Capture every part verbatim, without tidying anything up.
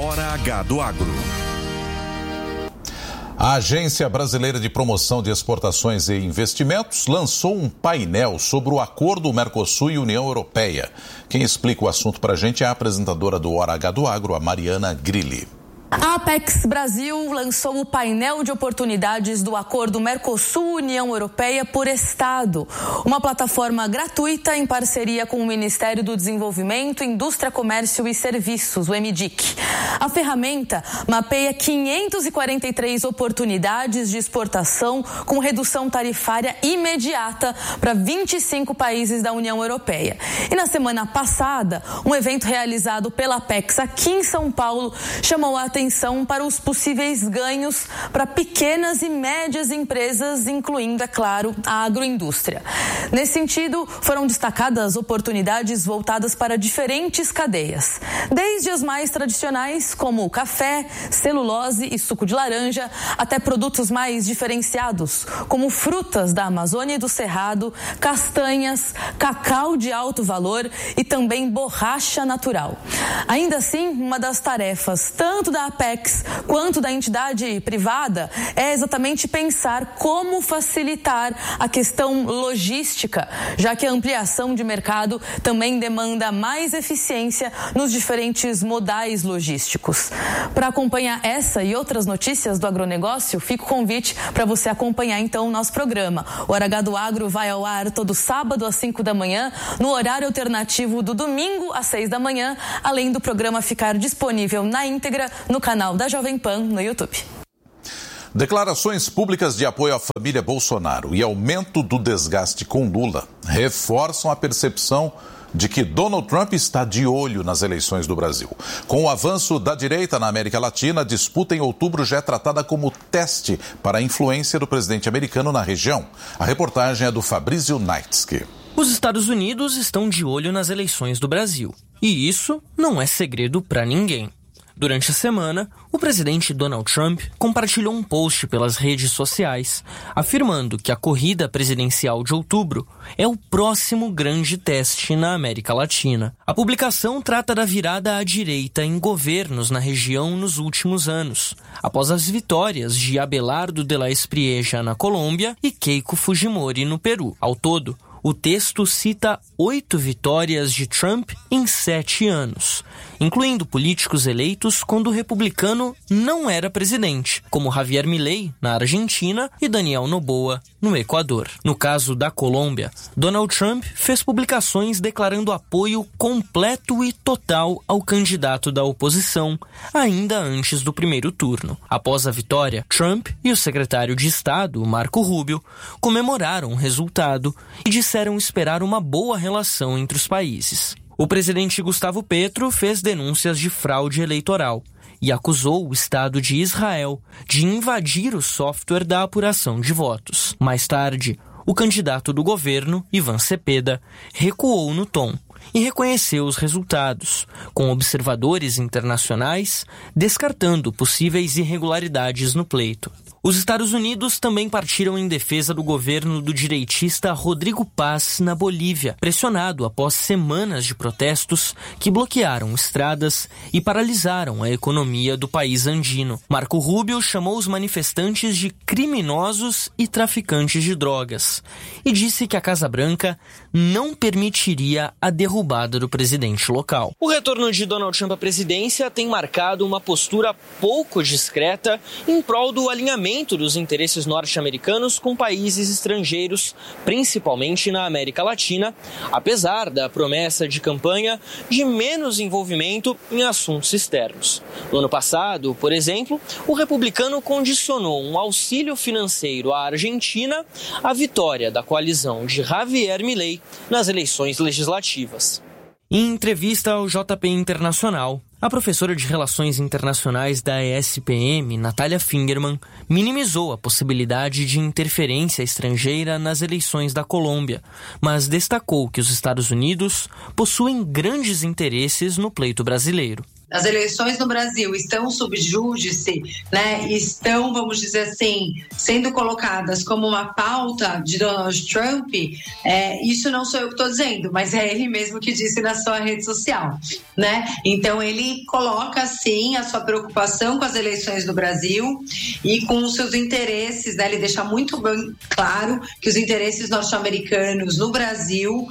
Hora H do Agro. A Agência Brasileira de Promoção de Exportações e Investimentos lançou um painel sobre o acordo Mercosul e União Europeia. Quem explica o assunto para a gente é a apresentadora do Hora H do Agro, a Mariana Grilli. A Apex Brasil lançou o painel de oportunidades do acordo Mercosul-União Europeia por Estado, uma plataforma gratuita em parceria com o Ministério do Desenvolvimento, Indústria, Comércio e Serviços, o M D I C. A ferramenta mapeia quinhentas e quarenta e três oportunidades de exportação com redução tarifária imediata para vinte e cinco países da União Europeia. E na semana passada, um evento realizado pela Apex aqui em São Paulo chamou a atenção atenção para os possíveis ganhos para pequenas e médias empresas, incluindo, é claro, a agroindústria. Nesse sentido, foram destacadas oportunidades voltadas para diferentes cadeias, desde as mais tradicionais, como o café, celulose e suco de laranja, até produtos mais diferenciados, como frutas da Amazônia e do Cerrado, castanhas, cacau de alto valor e também borracha natural. Ainda assim, uma das tarefas, tanto da Apex quanto da entidade privada, é exatamente pensar como facilitar a questão logística, já que a ampliação de mercado também demanda mais eficiência nos diferentes modais logísticos. Para acompanhar essa e outras notícias do agronegócio, fica o convite para você acompanhar então o nosso programa. O Hora H do Agro vai ao ar todo sábado às cinco da manhã, no horário alternativo do domingo às seis da manhã, além do programa ficar disponível na íntegra no canal da Jovem Pan no YouTube. Declarações públicas de apoio à família Bolsonaro e aumento do desgaste com Lula reforçam a percepção de que Donald Trump está de olho nas eleições do Brasil. Com o avanço da direita na América Latina, a disputa em outubro já é tratada como teste para a influência do presidente americano na região. A reportagem é do Fabrício Naitsky. Os Estados Unidos estão de olho nas eleições do Brasil. E isso não é segredo para ninguém. Durante a semana, o presidente Donald Trump compartilhou um post pelas redes sociais, afirmando que a corrida presidencial de outubro é o próximo grande teste na América Latina. A publicação trata da virada à direita em governos na região nos últimos anos, após as vitórias de Abelardo de la Espriella na Colômbia e Keiko Fujimori no Peru. Ao todo, o texto cita oito vitórias de Trump em sete anos, incluindo políticos eleitos quando o republicano não era presidente, como Javier Milei, na Argentina, e Daniel Noboa, no Equador. No caso da Colômbia, Donald Trump fez publicações declarando apoio completo e total ao candidato da oposição, ainda antes do primeiro turno. Após a vitória, Trump e o secretário de Estado, Marco Rubio, comemoraram o resultado e disseram esperar uma boa relação entre os países. O presidente Gustavo Petro fez denúncias de fraude eleitoral e acusou o Estado de Israel de invadir o software da apuração de votos. Mais tarde, o candidato do governo, Ivan Cepeda, recuou no tom e reconheceu os resultados, com observadores internacionais descartando possíveis irregularidades no pleito. Os Estados Unidos também partiram em defesa do governo do direitista Rodrigo Paz na Bolívia, pressionado após semanas de protestos que bloquearam estradas e paralisaram a economia do país andino. Marco Rubio chamou os manifestantes de criminosos e traficantes de drogas e disse que a Casa Branca não permitiria a derrubada do presidente local. O retorno de Donald Trump à presidência tem marcado uma postura pouco discreta em prol do alinhamento dos interesses norte-americanos com países estrangeiros, principalmente na América Latina, apesar da promessa de campanha de menos envolvimento em assuntos externos. No ano passado, por exemplo, o republicano condicionou um auxílio financeiro à Argentina à vitória da coalizão de Javier Milei nas eleições legislativas. Em entrevista ao J P Internacional, a professora de Relações Internacionais da E S P M, Natália Fingerman, minimizou a possibilidade de interferência estrangeira nas eleições da Colômbia, mas destacou que os Estados Unidos possuem grandes interesses no pleito brasileiro. as eleições no Brasil estão sob júdice, né, estão, vamos dizer assim, sendo colocadas como uma pauta de Donald Trump, é, isso não sou eu que estou dizendo, mas é ele mesmo que disse na sua rede social, né? Então ele coloca, sim, a sua preocupação com as eleições do Brasil e com os seus interesses, né? Ele deixa muito bem claro que os interesses norte-americanos no Brasil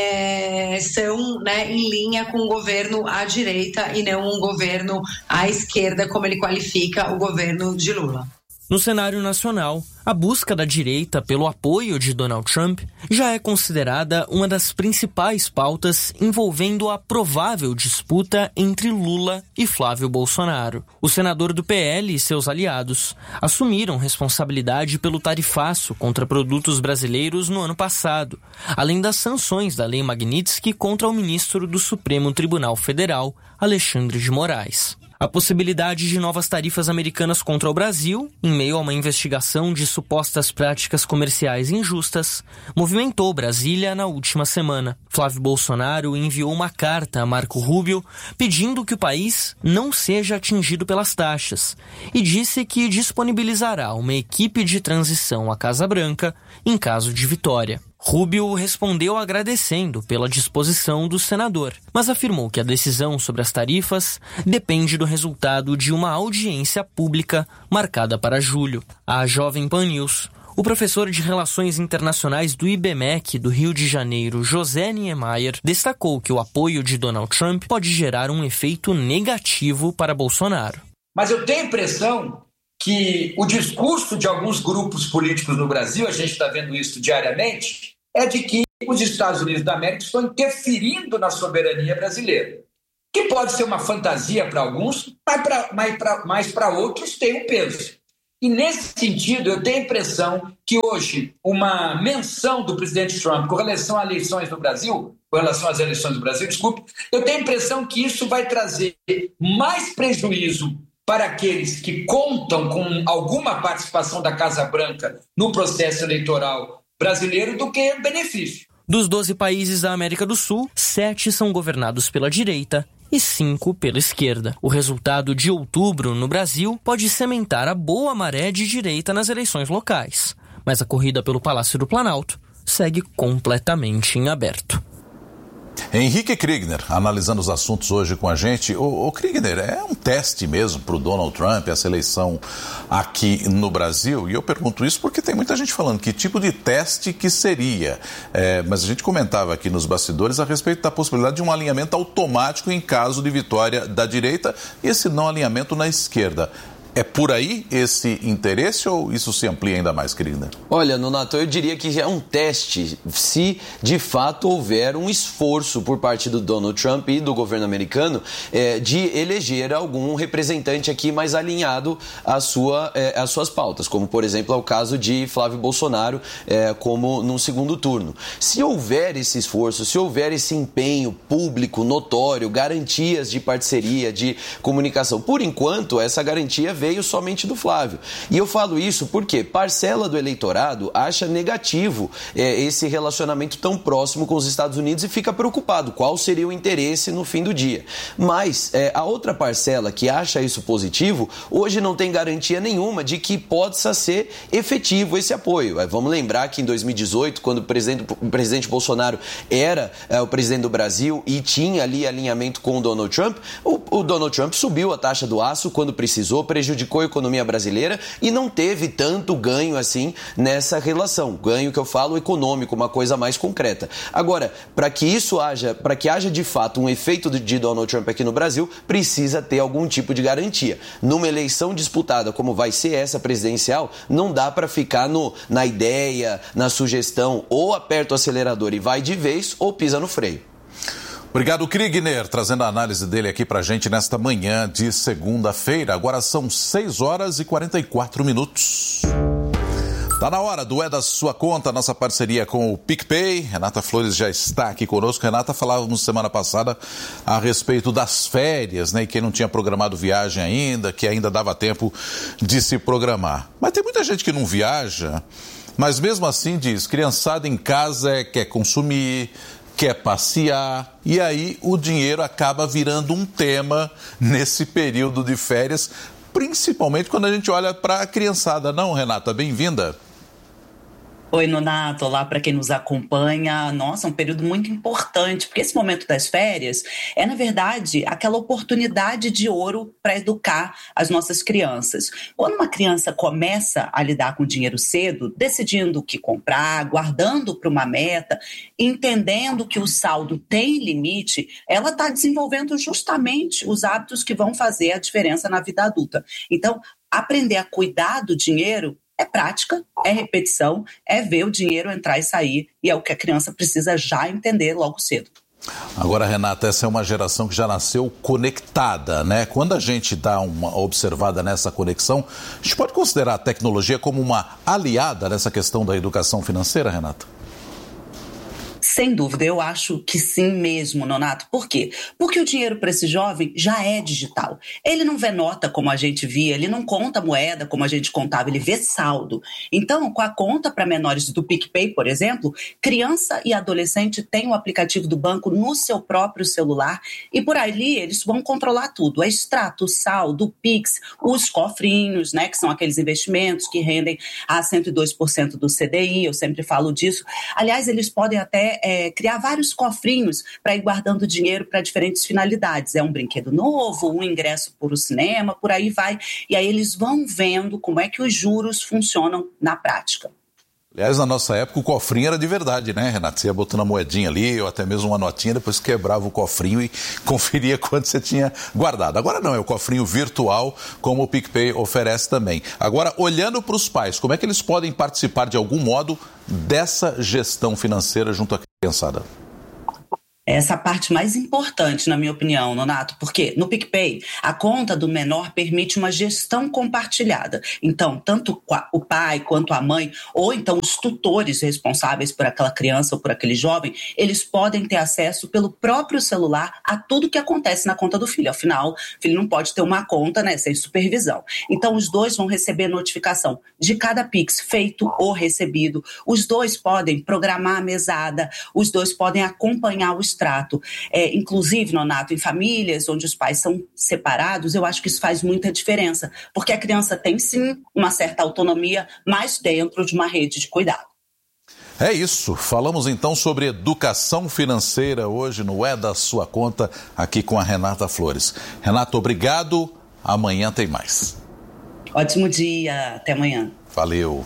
é, são, né, em linha com o governo à direita e não um governo à esquerda, como ele qualifica o governo de Lula. No cenário nacional, a busca da direita pelo apoio de Donald Trump já é considerada uma das principais pautas envolvendo a provável disputa entre Lula e Flávio Bolsonaro. O senador do P L e seus aliados assumiram responsabilidade pelo tarifaço contra produtos brasileiros no ano passado, além das sanções da Lei Magnitsky contra o ministro do Supremo Tribunal Federal, Alexandre de Moraes. A possibilidade de novas tarifas americanas contra o Brasil, em meio a uma investigação de supostas práticas comerciais injustas, movimentou Brasília na última semana. Flávio Bolsonaro enviou uma carta a Marco Rubio pedindo que o país não seja atingido pelas taxas e disse que disponibilizará uma equipe de transição à Casa Branca em caso de vitória. Rubio respondeu agradecendo pela disposição do senador, mas afirmou que a decisão sobre as tarifas depende do resultado de uma audiência pública marcada para julho. A Jovem Pan News, o professor de Relações Internacionais do I B M E C do Rio de Janeiro, José Niemeyer, destacou que o apoio de Donald Trump pode gerar um efeito negativo para Bolsonaro. Mas eu tenho a impressão que o discurso de alguns grupos políticos no Brasil, a gente está vendo isso diariamente, é de que os Estados Unidos da América estão interferindo na soberania brasileira. Que pode ser uma fantasia para alguns, mas para outros tem um peso. E nesse sentido, eu tenho a impressão que hoje uma menção do presidente Trump com relação às eleições no Brasil, com relação às eleições do Brasil, desculpe, eu tenho a impressão que isso vai trazer mais prejuízo para aqueles que contam com alguma participação da Casa Branca no processo eleitoral brasileiro do que benefício. Dos doze países da América do Sul, sete são governados pela direita e cinco pela esquerda. O resultado de outubro no Brasil pode cimentar a boa maré de direita nas eleições locais, mas a corrida pelo Palácio do Planalto segue completamente em aberto. Henrique Kriegner, analisando os assuntos hoje com a gente. O, o Kriegner, é um teste mesmo para o Donald Trump, essa eleição aqui no Brasil? E eu pergunto isso porque tem muita gente falando que tipo de teste que seria. É, mas a gente comentava aqui nos bastidores a respeito da possibilidade de um alinhamento automático em caso de vitória da direita e esse não alinhamento na esquerda. É por aí esse interesse ou isso se amplia ainda mais, querida? Olha, Nonato, eu diria que é um teste se de fato houver um esforço por parte do Donald Trump e do governo americano é, de eleger algum representante aqui mais alinhado à sua, é, às suas pautas, como por exemplo é o caso de Flávio Bolsonaro é, como num segundo turno. Se houver esse esforço, se houver esse empenho público, notório, garantias de parceria, de comunicação, por enquanto essa garantia vem veio somente do Flávio. E eu falo isso porque parcela do eleitorado acha negativo é, esse relacionamento tão próximo com os Estados Unidos e fica preocupado qual seria o interesse no fim do dia. Mas é, a outra parcela que acha isso positivo, hoje não tem garantia nenhuma de que possa ser efetivo esse apoio. É, vamos lembrar que em dois mil e dezoito, quando o presidente, o presidente Bolsonaro era é, o presidente do Brasil e tinha ali alinhamento com o Donald Trump, o, o Donald Trump subiu a taxa do aço quando precisou, prejudicou a economia brasileira e não teve tanto ganho assim nessa relação. Ganho que eu falo econômico, uma coisa mais concreta. Agora, para que isso haja, para que haja de fato um efeito de Donald Trump aqui no Brasil, precisa ter algum tipo de garantia. Numa eleição disputada como vai ser essa presidencial, não dá para ficar no, na ideia, na sugestão, ou aperta o acelerador e vai de vez, ou pisa no freio. Obrigado, Kriegner, trazendo a análise dele aqui pra gente nesta manhã de segunda-feira. Agora são seis horas e quarenta e quatro minutos. Tá na hora do É da Sua Conta, nossa parceria com o PicPay. Renata Flores já está aqui conosco. Renata, falávamos semana passada a respeito das férias, né? E quem não tinha programado viagem ainda, que ainda dava tempo de se programar. Mas tem muita gente que não viaja, mas mesmo assim diz, criançada em casa é, quer consumir, quer passear, e aí o dinheiro acaba virando um tema nesse período de férias, principalmente quando a gente olha para a criançada. Não, Renata, bem-vinda. Oi, Nonato, olá para quem nos acompanha. Nossa, um período muito importante, porque esse momento das férias é, na verdade, aquela oportunidade de ouro para educar as nossas crianças. Quando uma criança começa a lidar com dinheiro cedo, decidindo o que comprar, guardando para uma meta, entendendo que o saldo tem limite, ela está desenvolvendo justamente os hábitos que vão fazer a diferença na vida adulta. Então, aprender a cuidar do dinheiro é prática, é repetição, é ver o dinheiro entrar e sair, e é o que a criança precisa já entender logo cedo. Agora, Renata, essa é uma geração que já nasceu conectada, né? Quando a gente dá uma observada nessa conexão, a gente pode considerar a tecnologia como uma aliada nessa questão da educação financeira, Renata? Sem dúvida, eu acho que sim mesmo, Nonato. Por quê? Porque o dinheiro para esse jovem já é digital. Ele não vê nota como a gente via, ele não conta moeda como a gente contava, ele vê saldo. Então, com a conta para menores do PicPay, por exemplo, criança e adolescente têm o aplicativo do banco no seu próprio celular e por ali eles vão controlar tudo. A extrato, o saldo, o Pix, os cofrinhos, né, que são aqueles investimentos que rendem a cento e dois por cento do C D I, eu sempre falo disso. Aliás, eles podem até É, criar vários cofrinhos para ir guardando dinheiro para diferentes finalidades. É um brinquedo novo, um ingresso para o cinema, por aí vai. E aí eles vão vendo como é que os juros funcionam na prática. Aliás, na nossa época o cofrinho era de verdade, né, Renata? Você ia botando a moedinha ali, ou até mesmo uma notinha, depois quebrava o cofrinho e conferia quanto você tinha guardado. Agora não, é o cofrinho virtual, como o PicPay oferece também. Agora, olhando para os pais, como é que eles podem participar de algum modo dessa gestão financeira junto à criançada? Essa é a parte mais importante, na minha opinião, Nonato, porque no PicPay, a conta do menor permite uma gestão compartilhada. Então, tanto o pai quanto a mãe, ou então os tutores responsáveis por aquela criança ou por aquele jovem, eles podem ter acesso pelo próprio celular a tudo que acontece na conta do filho. Afinal, o filho não pode ter uma conta, né, sem supervisão. Então, os dois vão receber notificação de cada Pix feito ou recebido. Os dois podem programar a mesada, os dois podem acompanhar o extrato. É, inclusive, Nonato, em famílias onde os pais são separados, eu acho que isso faz muita diferença, porque a criança tem sim uma certa autonomia, mas dentro de uma rede de cuidado. É isso, falamos então sobre educação financeira hoje no É da Sua Conta, aqui com a Renata Flores. Renata, obrigado, amanhã tem mais. Ótimo dia, até amanhã. Valeu.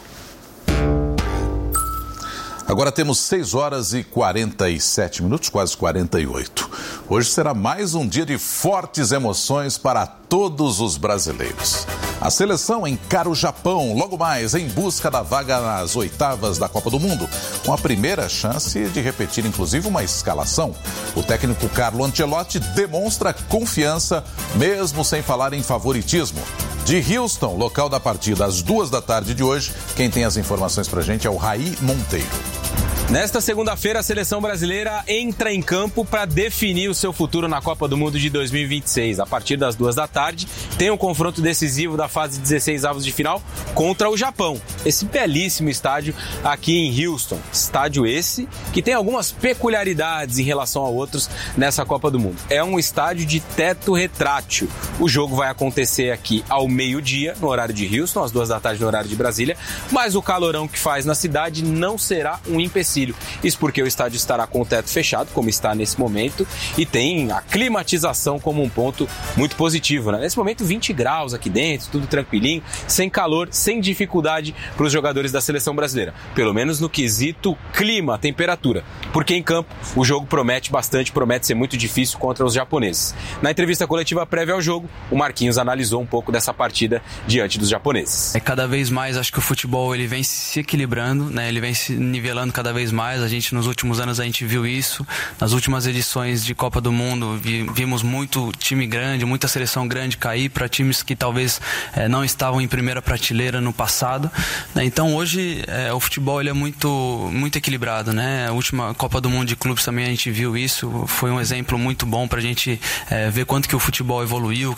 Agora temos seis horas e quarenta e sete minutos, quase quarenta e oito. Hoje será mais um dia de fortes emoções para todos os brasileiros. A seleção encara o Japão logo mais em busca da vaga nas oitavas da Copa do Mundo, com a primeira chance de repetir inclusive uma escalação. O técnico Carlo Ancelotti demonstra confiança, mesmo sem falar em favoritismo. De Houston, local da partida, às duas da tarde de hoje, quem tem as informações pra gente é o Raí Monteiro. Nesta segunda-feira, a seleção brasileira entra em campo para definir o seu futuro na Copa do Mundo de dois mil e vinte e seis. A partir das duas da tarde, tem um confronto decisivo da fase dezesseis avos de final contra o Japão. Esse belíssimo estádio aqui em Houston. Estádio esse que tem algumas peculiaridades em relação a outros nessa Copa do Mundo. É um estádio de teto retrátil. O jogo vai acontecer aqui ao meio-dia, no horário de Houston, às duas da tarde no horário de Brasília, mas o calorão que faz na cidade não será um empecilho. Isso porque o estádio estará com o teto fechado, como está nesse momento, e tem a climatização como um ponto muito positivo, né? Nesse momento, vinte graus aqui dentro, tudo tranquilinho, sem calor, sem dificuldade para os jogadores da seleção brasileira. Pelo menos no quesito clima, temperatura. Porque em campo, o jogo promete bastante, promete ser muito difícil contra os japoneses. Na entrevista coletiva prévia ao jogo, o Marquinhos analisou um pouco dessa partida diante dos japoneses. É cada vez mais, acho que o futebol ele vem se equilibrando, né? Ele vem se nivelando cada vez mais. A gente, nos últimos anos, a gente viu isso. Nas últimas edições de Copa do Mundo, vi, vimos muito time grande, muita seleção grande cair para times que talvez é, não estavam em primeira prateleira no passado, né? Então, hoje, é, o futebol ele é muito, muito equilibrado, né? A última Copa do Mundo de clubes também a gente viu isso. Foi um exemplo muito bom para a gente é, ver quanto que o futebol evoluiu,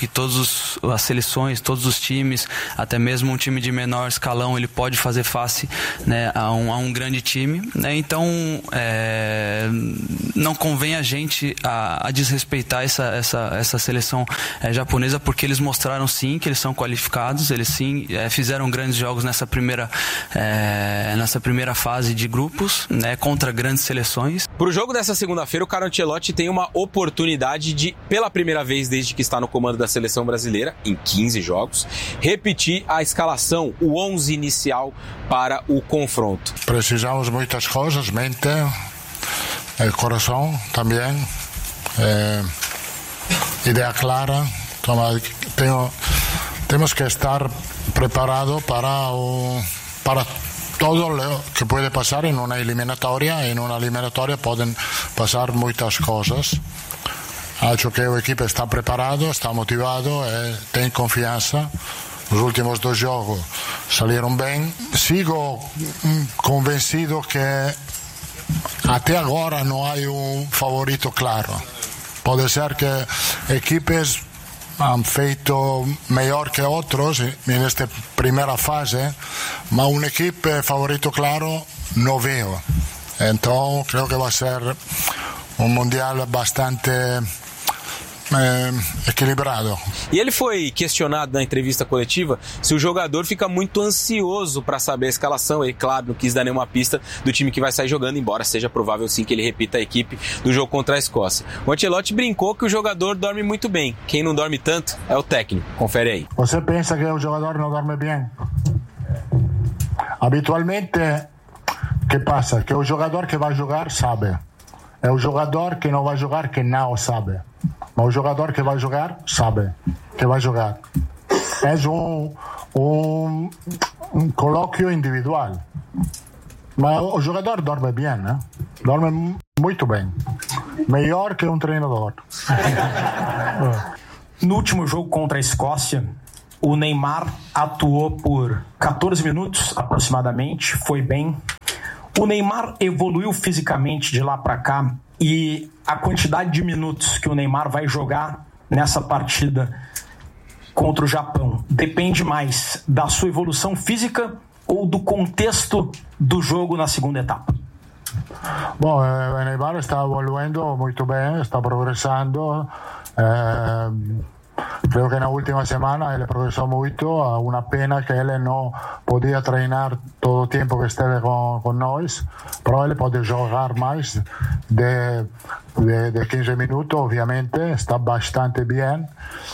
que todas as seleções, todos os times, até mesmo um time de menor escalão, ele pode fazer face, né, a, um, a um grande time, né? Então é, não convém a gente a, a desrespeitar essa, essa, essa seleção é, japonesa, porque eles mostraram sim que eles são qualificados, eles sim é, fizeram grandes jogos nessa primeira, é, nessa primeira fase de grupos, né, contra grandes seleções. Para o jogo dessa segunda-feira, o Carlo Ancelotti tem uma oportunidade de, pela primeira vez desde que está no comando da seleção brasileira, em quinze jogos, repetir a escalação, o onze inicial para o confronto. Precisamos muitas coisas, mente, o coração também, eh, ideia clara. Toma, tenho, temos que estar preparados para o para todo lo que pode passar em uma eliminatória. Em uma eliminatória podem passar muitas coisas. Acho que a equipe está preparado, está motivado, e tem confiança. Os últimos dois jogos saíram bem. Sigo convencido que até agora não há um favorito claro. Pode ser que equipes han feito melhor que outros nesta primeira fase, mas uma equipe favorito claro não vejo. Então, creio que vai ser um mundial bastante É, equilibrado. E ele foi questionado na entrevista coletiva se o jogador fica muito ansioso para saber a escalação. Ele, claro, não quis dar nenhuma pista do time que vai sair jogando, embora seja provável sim que ele repita a equipe do jogo contra a Escócia. O Ancelotti brincou que o jogador dorme muito bem. Quem não dorme tanto é o técnico. Confere aí. Você pensa que o jogador não dorme bem? Habitualmente, o que passa? Que o jogador que vai jogar sabe. É o jogador que não vai jogar que não sabe. Mas o jogador que vai jogar, sabe que vai jogar. É um, um, um colóquio individual. Mas o jogador dorme bem, né? Dorme muito bem. Melhor que um treinador. No último jogo contra a Escócia, o Neymar atuou por catorze minutos aproximadamente, foi bem. O Neymar evoluiu fisicamente de lá para cá, e a quantidade de minutos que o Neymar vai jogar nessa partida contra o Japão depende mais da sua evolução física ou do contexto do jogo na segunda etapa? Bom, o Neymar está evoluindo muito bem, está progressando. Eh... Creo que na última semana ele progresou muito. Uma pena que ele não podia treinar todo o tempo que esteve com, com nós, mas ele pode jogar mais de, de, de quinze minutos, obviamente. Está bastante bem.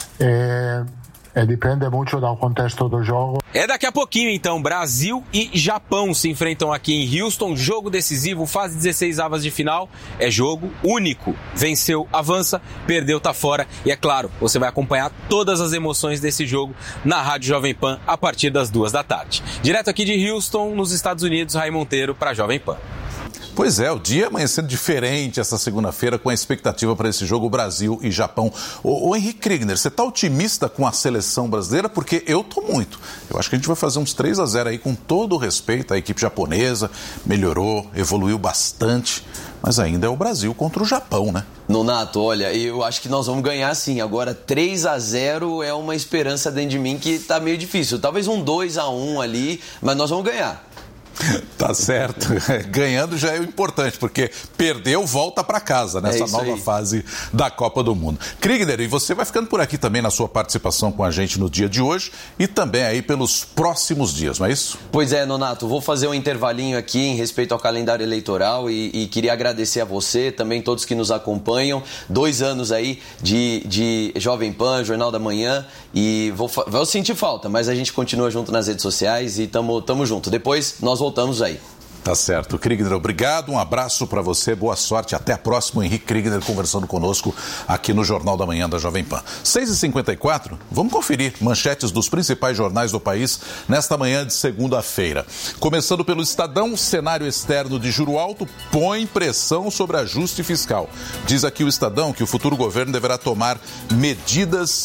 E, e depende muito do contexto do jogo. É daqui a pouquinho, então. Brasil e Japão se enfrentam aqui em Houston. Jogo decisivo, fase dezesseis avas de final. É jogo único. Venceu, avança. Perdeu, tá fora. E é claro, você vai acompanhar todas as emoções desse jogo na Rádio Jovem Pan a partir das duas da tarde. Direto aqui de Houston, nos Estados Unidos, Raí Monteiro para Jovem Pan. Pois é, o dia amanhecendo diferente essa segunda-feira com a expectativa para esse jogo Brasil e Japão. Ô, ô Henrique Kriegner, você está otimista com a seleção brasileira? Porque eu tô muito. Eu acho que a gente vai fazer uns três a zero aí com todo o respeito. A equipe japonesa melhorou, evoluiu bastante, mas ainda é o Brasil contra o Japão, né? Nonato, olha, eu acho que nós vamos ganhar sim. Agora, três a zero é uma esperança dentro de mim que tá meio difícil. Talvez um dois a um ali, mas nós vamos ganhar. Tá certo. Ganhando já é o importante, porque perdeu, volta para casa nessa é nova aí. Fase da Copa do Mundo. Kriegner, e você vai ficando por aqui também na sua participação com a gente no dia de hoje e também aí pelos próximos dias, não é isso? Pois é, Nonato, vou fazer um intervalinho aqui em respeito ao calendário eleitoral e, e queria agradecer a você, também todos que nos acompanham. Dois anos aí de, de Jovem Pan, Jornal da Manhã, e vou, vou sentir falta, mas a gente continua junto nas redes sociais e tamo, tamo junto. Depois nós voltamos Voltamos aí. Tá certo. Kriegner, obrigado. Um abraço para você. Boa sorte. Até a próxima. Henrique Kriegner conversando conosco aqui no Jornal da Manhã da Jovem Pan. seis e cinquenta e quatro. Vamos conferir manchetes dos principais jornais do país nesta manhã de segunda-feira. Começando pelo Estadão, cenário externo de juro alto põe pressão sobre ajuste fiscal. Diz aqui o Estadão que o futuro governo deverá tomar medidas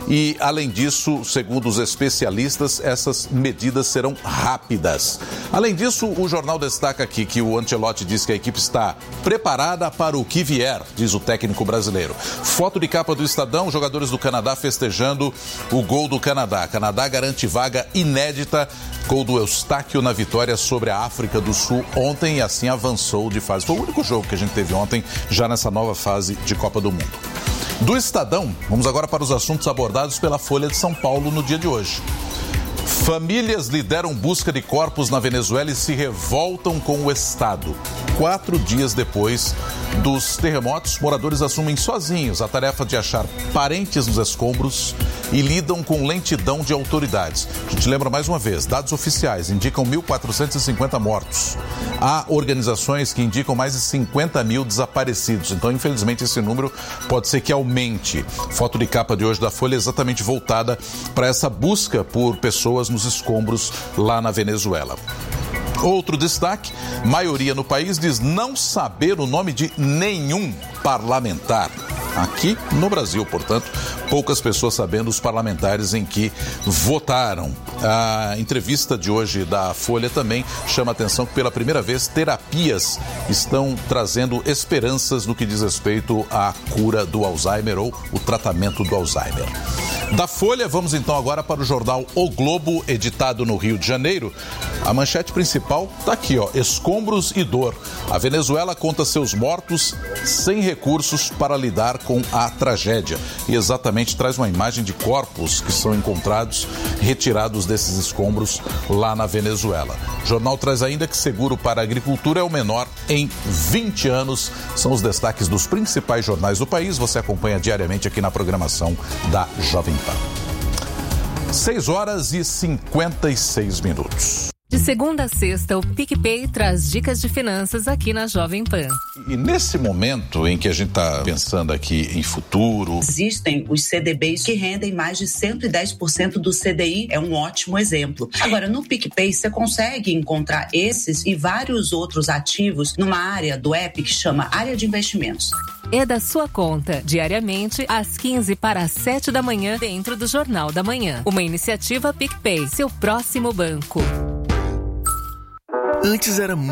e, além disso, segundo os especialistas, essas medidas serão rápidas. Além disso, o jornal destaca aqui que o Ancelotti diz que a equipe está preparada para o que vier, diz o técnico brasileiro. Foto de capa do Estadão, jogadores do Canadá festejando o gol do Canadá. Canadá garante vaga inédita, gol do Eustáquio na vitória sobre a África do Sul ontem e assim avançou de fase. Foi o único jogo que a gente teve ontem, já nessa nova fase de Copa do Mundo. Do Estadão, vamos agora para os assuntos abordados pela Folha de São Paulo no dia de hoje. Famílias lideram busca de corpos na Venezuela e se revoltam com o Estado. Quatro dias depois dos terremotos, moradores assumem sozinhos a tarefa de achar parentes nos escombros e lidam com lentidão de autoridades. A gente lembra mais uma vez, dados oficiais indicam mil quatrocentos e cinquenta mortos. Há organizações que indicam mais de cinquenta mil desaparecidos. Então, infelizmente, esse número pode ser que aumente. Foto de capa de hoje da Folha exatamente voltada para essa busca por pessoas nos escombros lá na Venezuela. Outro destaque, maioria no país diz não saber o nome de nenhum parlamentar. Aqui no Brasil, portanto, poucas pessoas sabendo os parlamentares em que votaram. A entrevista de hoje da Folha também chama a atenção que pela primeira vez terapias estão trazendo esperanças no que diz respeito à cura do Alzheimer ou o tratamento do Alzheimer. Da Folha, vamos então agora para o jornal O Globo, editado no Rio de Janeiro. A manchete principal está aqui, ó, escombros e dor. A Venezuela conta seus mortos sem recursos para lidar com a tragédia. E exatamente traz uma imagem de corpos que são encontrados, retirados desses escombros lá na Venezuela. O jornal traz ainda que seguro para a agricultura é o menor em vinte anos. São os destaques dos principais jornais do país. Você acompanha diariamente aqui na programação da Jovem Pan. seis horas e cinquenta e seis minutos. De segunda a sexta, o PicPay traz dicas de finanças aqui na Jovem Pan. E nesse momento em que a gente está pensando aqui em futuro... Existem os C D Bs que rendem mais de cento e dez por cento do C D I, é um ótimo exemplo. Agora, no PicPay, você consegue encontrar esses e vários outros ativos numa área do app que chama Área de Investimentos. É da sua conta, diariamente, às quinze para as sete da manhã, dentro do Jornal da Manhã. Uma iniciativa PicPay, seu próximo banco. Antes era